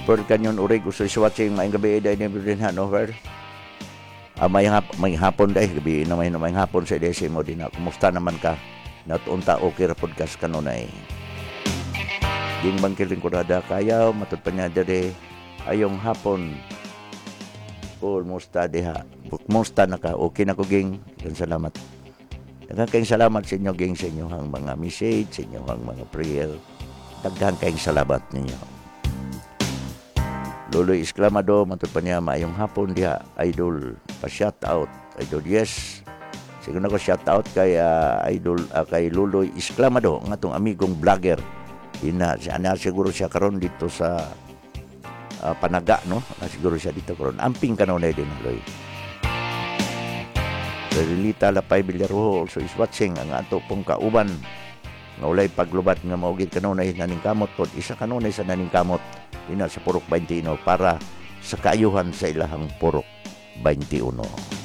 Pearl Canyon Uri, gusto is watching maing gabi day ni Bridin Hanover. May hapon day gabi na may hapon sa desi mo din. Kumusta naman ka? Natunta okay ra podcast kanunay. Ding bangkiling kurada kayaw matud pa niya dere ayong hapon. Kumusta diha? Kumusta na ka? Okay na ko ging. Salamat. Daghang kayong salamat sa inyo ging sa inyong mga message, sa inyong mga prayer. Daghang kayong salamat ninyo. Loloy Exclamado, matod pa niya, maayong hapon diha, idol, pa-shout out, idol, yes. Siguro na ko shout out kay idol, kay Loloy Exclamado, ng atong amigong vlogger. Siguro siya karon dito sa Panaga, no? Siguro siya dito karon. Amping kanunay din, Loy. Lilita Lapay Villarujo also is watching ang ato pong kauban. Nga ulay paglubat nga maugid kanunay naningkamot pod isa kanunay sa naningkamot ina sa Purok 21 para sa kaayuhan sa ilahang Purok 21.